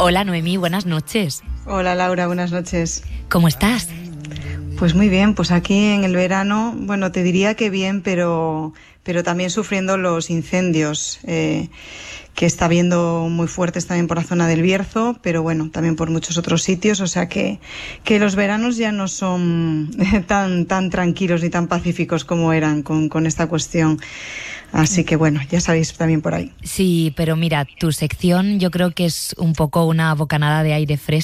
Hola Noemí, buenas noches. Hola Laura, buenas noches. ¿Cómo estás? Pues muy bien, pues aquí en el verano, bueno, te diría que bien, pero también sufriendo los incendios que está habiendo muy fuertes también por la zona del Bierzo, pero bueno, también por muchos otros sitios, o sea que los veranos ya no son tan tranquilos ni tan pacíficos como eran con esta cuestión. Así que bueno, ya sabéis también por ahí. Sí, pero mira, tu sección yo creo que es un poco una bocanada de aire fresco.